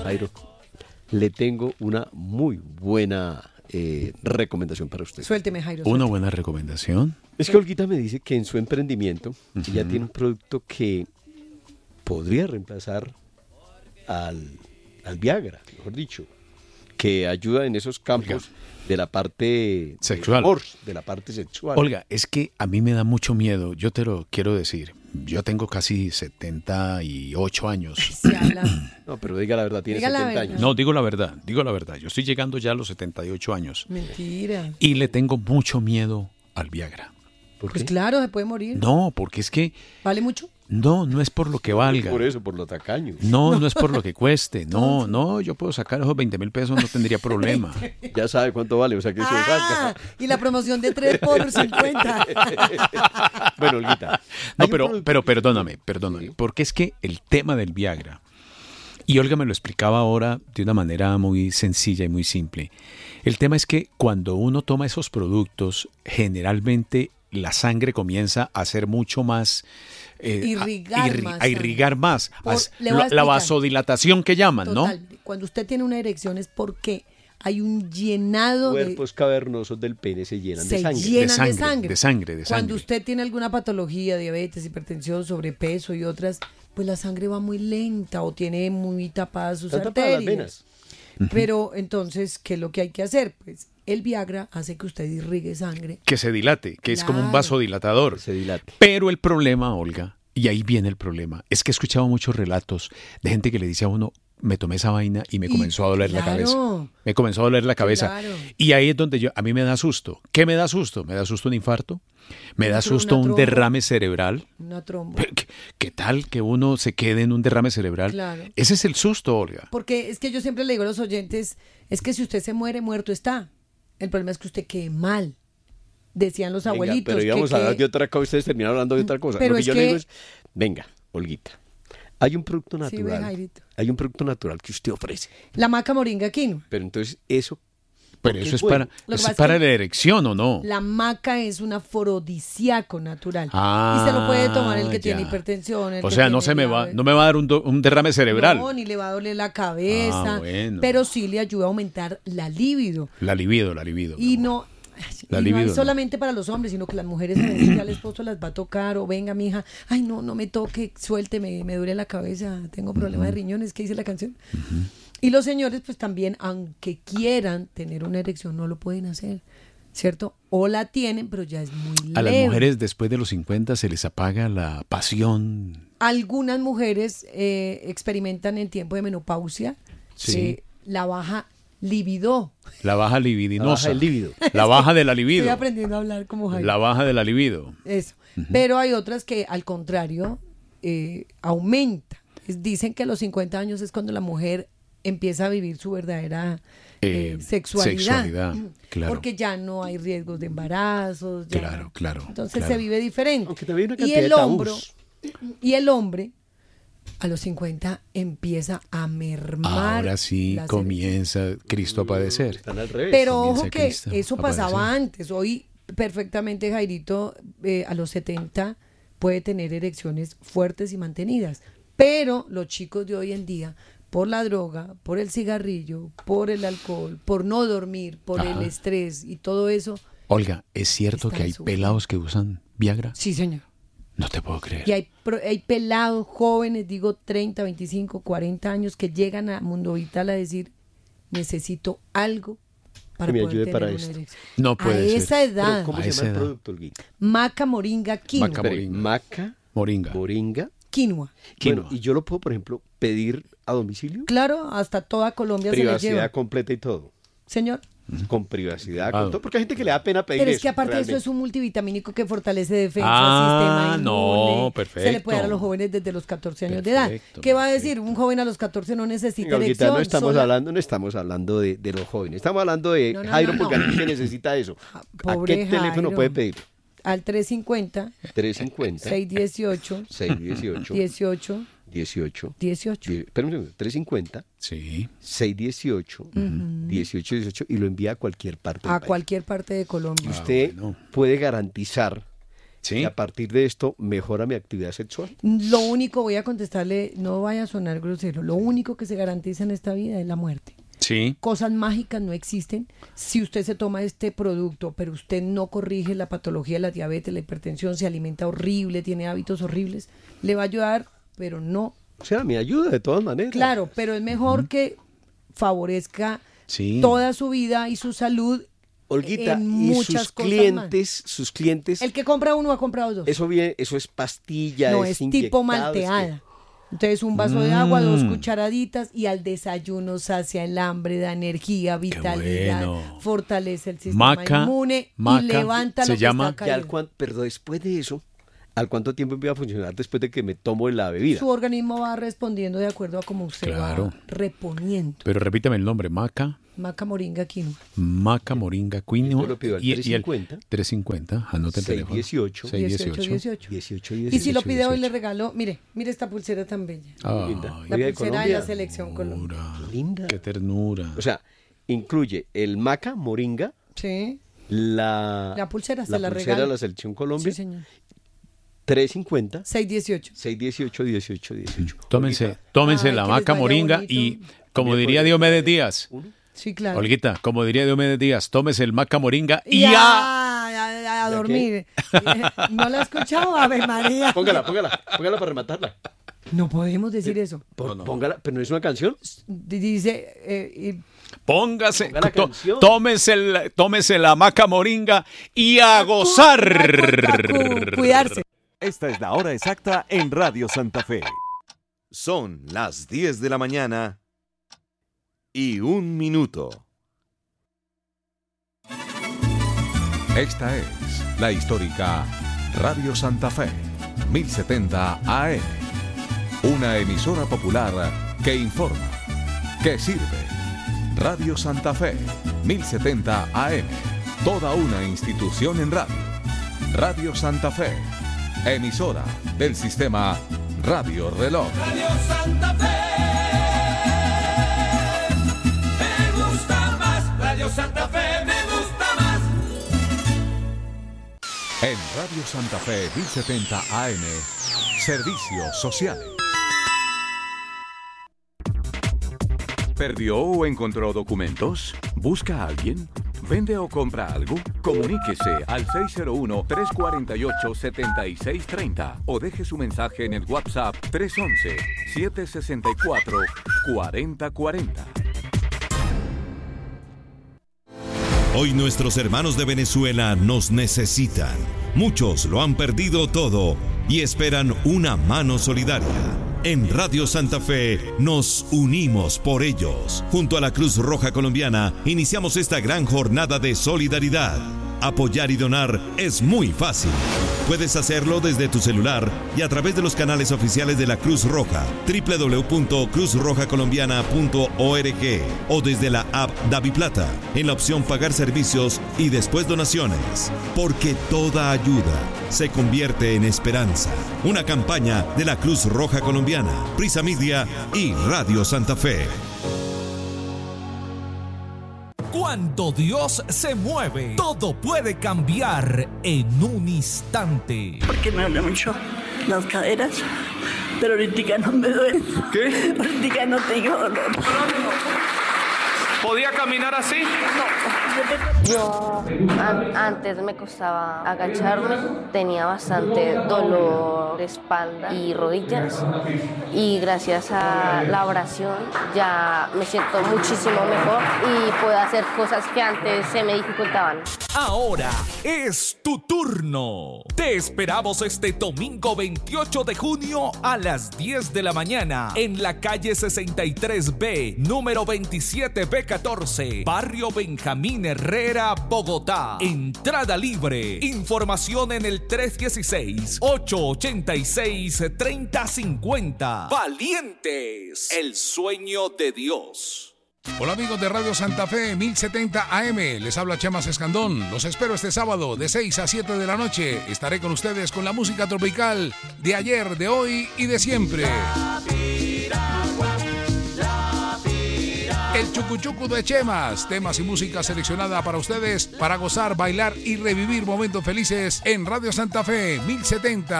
Jairo, le tengo una muy buena recomendación para usted. Suélteme, Jairo. Una buena recomendación. Es que Olguita me dice que en su emprendimiento ella tiene un producto que podría reemplazar al Viagra, mejor dicho, que ayuda en esos campos de la parte sexual. De la parte sexual. Olga, es que a mí me da mucho miedo, yo te lo quiero decir. Yo tengo casi 78 años. Se habla. No, pero diga la verdad, tiene Diga la 70 verdad. años. No, digo la verdad. Yo estoy llegando ya a los 78 años. Mentira. Y le tengo mucho miedo al Viagra. ¿Por Pues qué? claro, se puede morir. No, porque es que ¿Vale mucho? no es por lo que valga. Por eso, por lo tacaño. No es por lo que cueste. No, yo puedo sacar esos 20.000 pesos, no tendría problema. Ya sabe cuánto vale, o sea que eso es Ah, saca. y la promoción de 3 por 50. Bueno, Olguita. No, hay un producto- pero perdóname, Sí. porque es que el tema del Viagra, y Olga me lo explicaba ahora de una manera muy sencilla y muy simple, el tema es que cuando uno toma esos productos, generalmente la sangre comienza a ser mucho más... Irrigar más a irrigar más. Por- As- le voy a la explicar. vasodilatación que llaman, ¿no? Total. Cuando usted tiene una erección es porque hay un llenado Cuerpos cavernosos del pene se llenan de se sangre. llenan De sangre. Cuando usted tiene alguna patología, diabetes, hipertensión, sobrepeso y otras, pues la sangre va muy lenta o tiene muy tapadas sus Están tapadas las arterias. venas. Pero entonces, ¿qué es lo que hay que hacer? Pues el Viagra hace que usted irrigue sangre. Que se dilate, que es como un Claro. vasodilatador. Se dilate. Pero el problema, Olga, y ahí viene el problema, es que he escuchado muchos relatos de gente que le dice a uno, me tomé esa vaina y me Y comenzó a doler la claro. cabeza. Me comenzó a doler la cabeza. Claro. Y ahí es donde a mí me da susto. ¿Qué me da susto? Me da susto un infarto, me da susto una un tromba. derrame cerebral. Una tromba. ¿Qué tal que uno se quede en un derrame cerebral? Claro. Ese es el susto, Olga. Porque es que yo siempre le digo a los oyentes, es que si usted se muere, muerto está. El problema es que usted quede mal. Decían los Venga, abuelitos. pero íbamos que a hablar de otra cosa, ustedes terminaron hablando de otra cosa. Pero Lo que es yo le que- digo es, venga, Olguita, hay un producto Sí, ve, natural, Jairito. hay un producto natural que usted ofrece, La maca moringa quinoa. pero entonces eso, Pero porque eso es bueno. para, Lo que eso pasa es es para que la erección, ¿o no? La maca es un afrodisíaco natural. Ah, y se lo puede tomar el que tiene ya. hipertensión. El O que sea, no tiene no me va a dar un derrame cerebral. No, ni le va a doler la cabeza. Ah, bueno. Pero sí le ayuda a aumentar la libido. La libido. Y mi amor. no, La y no libido, es no. solamente para los hombres, sino que las mujeres a veces ya el esposo las va a tocar o venga mi hija, ay no me toque, suélteme, me duele la cabeza, tengo problemas de riñones, ¿qué dice la canción? Y los señores pues también, aunque quieran tener una erección, no lo pueden hacer, ¿cierto? O la tienen, pero ya es muy A las leve. mujeres después de los 50 se les apaga la pasión. Algunas mujeres experimentan en tiempo de menopausia Sí. la baja libido. La baja libidinosa. baja el líbido. La baja de la libido. Estoy aprendiendo a hablar como Jaime. La baja de la libido. Eso. Pero hay otras que al contrario aumenta. Dicen que a los 50 años es cuando la mujer empieza a vivir su verdadera sexualidad. Claro. Porque ya no hay riesgos de embarazos. ya- Claro. Entonces claro. se vive diferente. Aunque también hay una Y cantidad el de hombro, tabús. y el hombre a los 50 empieza a mermar. Ahora sí las comienza Cristo a padecer. Están al revés. Pero comienza ojo que Cristo eso a pasaba padecer. antes. Hoy perfectamente Jairito a los 70 puede tener erecciones fuertes y mantenidas. Pero los chicos de hoy en día, por la droga, por el cigarrillo, por el alcohol, por no dormir, por Ajá. el estrés y todo eso, Olga, ¿es cierto Están que hay sufriendo. pelados que usan Viagra? sí señor. No te puedo creer. Y hay pelados jóvenes, digo 30, 25, 40 años, que llegan a Mundo Vital a decir, necesito algo para Que me poder ayude tener para una esto. erección. No A puede ser. esa Pero, edad, ¿cómo A se esa llama el edad. producto, Olguita? maca moringa quinoa. Maca Espere, moringa. Maca, Moringa. moringa. Quinoa. Bueno, Quinoa. y yo lo puedo, por ejemplo, pedir a domicilio. Claro, hasta toda Colombia se le Privacidad lleva. completa y todo. Señor, Con privacidad, Ah. con todo. Porque hay gente que le da pena pedir pero es eso, que aparte de eso realmente. es un multivitamínico que fortalece defensa, Ah, sistema no, inmune. perfecto. Se le puede dar a los jóvenes desde los 14 años de edad. Perfecto, ¿Qué va a decir? Un joven a los 14 no necesita Venga, Olguita, erección. no estamos sola- hablando, no estamos hablando de los jóvenes, estamos hablando de No, no, Jairo no, no. Pulgar, que necesita eso. Ah, ¿A pobre qué teléfono Jairo. puede pedir? Al 350 350 618 618 18 18 18. Espera un segundo, 350 Sí. 618 18 18 y lo envía a cualquier parte del A país. cualquier parte de Colombia. Usted bueno. puede garantizar Sí. Y a partir de esto mejora mi actividad sexual. Lo único, voy a contestarle, no vaya a sonar grosero, lo único que se garantiza en esta vida es la muerte. Sí. Cosas mágicas no existen. Si usted se toma este producto, pero usted no corrige la patología de la diabetes, la hipertensión, se alimenta horrible, tiene hábitos horribles, le va a ayudar, pero no. O sea, me ayuda de todas maneras. Claro, pero es mejor que favorezca Sí. toda su vida y su salud. Olguita, en y muchas sus cosas clientes, El que compra uno ha comprado dos. eso es pastilla, No, es tipo inyectado, malteada. Entonces un vaso de agua, 2 cucharaditas y al desayuno sacia el hambre, da energía, vitalidad, bueno. fortalece el sistema inmune maca, y levanta se lo llama- que Y está caído. pero después de eso, ¿al cuánto tiempo empieza a funcionar después de que me tomo la bebida? Su organismo va respondiendo de acuerdo a cómo usted Claro. va reponiendo. Pero repítame el nombre, Maca moringa quinoa. Maca moringa quinoa. Yo lo pido al y el 350. 350, anota el teléfono. 618. 618. 18 Y si lo pide hoy 18. le regalo, mire esta pulsera tan bella. Linda. La Oiga, de pulsera de la Colombia. selección Colombia. Ternura. Linda. Qué ternura. O sea, incluye el maca, moringa, Sí, la pulsera se la pulsera de regalo. la selección Colombia, Sí, señor. 350, 618. 618, 18, 18. tómense Ay, la que les maca vaya moringa bonito. y, como También diría puede- Diomedes Díaz, Uno. Sí, claro. Olguita, como diría Diomedes Díaz, tómese el maca moringa y Ya, ya. a dormir. ¿No la has escuchado? Ave María. Póngala para rematarla. No podemos decir eso. Póngala, pero no es una canción. Dice, Póngase, Ponga la canción. tómese la maca moringa y a gozar. cuidarse. Esta es la hora exacta en Radio Santa Fe. Son las 10 de la mañana y 1 minuto. Esta es la histórica Radio Santa Fe, 1070 AM. Una emisora popular que informa, que sirve. Radio Santa Fe, 1070 AM. Toda una institución en radio. Radio Santa Fe, emisora del sistema Radio Reloj. Radio Santa Fe, me gusta más. Radio Santa Fe, me gusta más. En Radio Santa Fe 1070 AM, servicios sociales. ¿Perdió o encontró documentos? ¿Busca a alguien? ¿Vende o compra algo? Comuníquese al 601-348-7630 o deje su mensaje en el WhatsApp 311-764-4040. Hoy nuestros hermanos de Venezuela nos necesitan. Muchos lo han perdido todo y esperan una mano solidaria. En Radio Santa Fe nos unimos por ellos. Junto a la Cruz Roja Colombiana iniciamos esta gran jornada de solidaridad. Apoyar y donar es muy fácil. Puedes hacerlo desde tu celular y a través de los canales oficiales de la Cruz Roja, www.cruzrojacolombiana.org o desde la app DaviPlata, en la opción Pagar servicios y después donaciones. Porque toda ayuda se convierte en esperanza. Una campaña de la Cruz Roja Colombiana, Prisa Media y Radio Santa Fe. Cuando Dios se mueve, todo puede cambiar en un instante. Porque me duele mucho las caderas, pero ahorita no me duele. ¿Qué? Ahorita no tengo dolor. ¿Podía caminar así? Yo antes me costaba agacharme, tenía bastante dolor de espalda y rodillas y gracias a la oración ya me siento muchísimo mejor y puedo hacer cosas que antes se me dificultaban. Ahora es tu turno. Te esperamos este domingo 28 de junio a las 10 de la mañana en la calle 63B, número 27B14, barrio Benjamín Herrera, Bogotá. Entrada libre. Información en el 316-886-3050. Valientes, el sueño de Dios. Hola amigos de Radio Santa Fe 1070 AM, les habla Chema Escandón. Los espero este sábado de 6 a 7 de la noche. Estaré con ustedes con la música tropical de ayer, de hoy y de siempre. El Chucuchucu de Chemas, temas y música seleccionada para ustedes, para gozar, bailar y revivir momentos felices en Radio Santa Fe 1070